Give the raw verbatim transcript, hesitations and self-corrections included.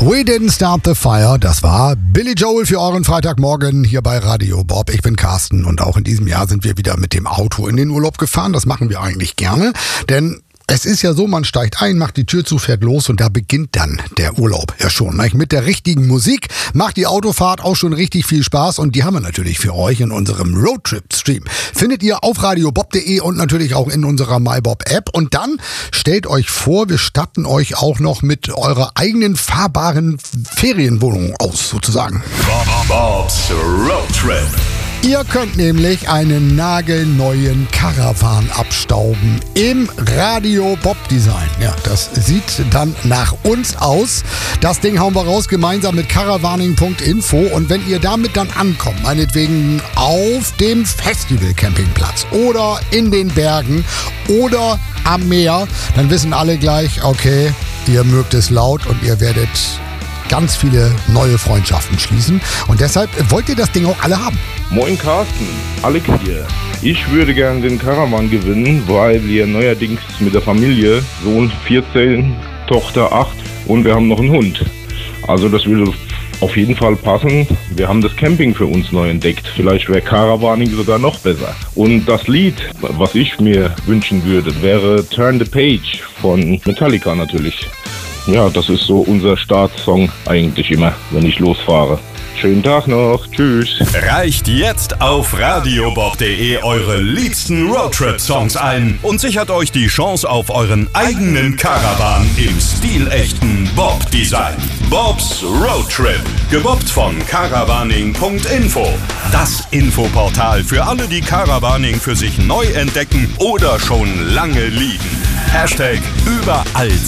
We Didn't Start the Fire, das war Billy Joel für euren Freitagmorgen hier bei Radio Bob. Ich bin Carsten und auch in diesem Jahr sind wir wieder mit dem Auto in den Urlaub gefahren. Das machen wir eigentlich gerne, denn es ist ja so, man steigt ein, macht die Tür zu, fährt los und da beginnt dann der Urlaub ja schon. Mit der richtigen Musik macht die Autofahrt auch schon richtig viel Spaß und die haben wir natürlich für euch in unserem Roadtrip-Stream. Findet ihr auf radiobob punkt de und natürlich auch in unserer MyBob-App. Und dann stellt euch vor, wir statten euch auch noch mit eurer eigenen fahrbaren Ferienwohnung aus, sozusagen. Bob's Roadtrip. Ihr könnt nämlich einen nagelneuen Caravan abstauben im Radio Bob Design. Ja, das sieht dann nach uns aus. Das Ding hauen wir raus gemeinsam mit caravaning punkt info und wenn ihr damit dann ankommt, meinetwegen auf dem Festival Campingplatz oder in den Bergen oder am Meer, dann wissen alle gleich, okay, ihr mögt es laut und ihr werdet ganz viele neue Freundschaften schließen. Und deshalb wollt ihr das Ding auch alle haben. Moin Carsten, Alex hier. Ich würde gerne den Caravan gewinnen, weil wir neuerdings mit der Familie, Sohn vierzehn, Tochter acht und wir haben noch einen Hund. Also das würde auf jeden Fall passen. Wir haben das Camping für uns neu entdeckt. Vielleicht wäre Caravaning sogar noch besser. Und das Lied, was ich mir wünschen würde, wäre Turn the Page von Metallica natürlich. Ja, das ist so unser Startsong eigentlich immer, wenn ich losfahre. Schönen Tag noch. Tschüss. Reicht jetzt auf radiobob punkt de eure liebsten Roadtrip-Songs ein und sichert euch die Chance auf euren eigenen Caravan im stilechten Bob-Design. Bob's Roadtrip, gebobbt von caravaning punkt info. Das Infoportal für alle, die Caravaning für sich neu entdecken oder schon lange lieben. Hashtag überall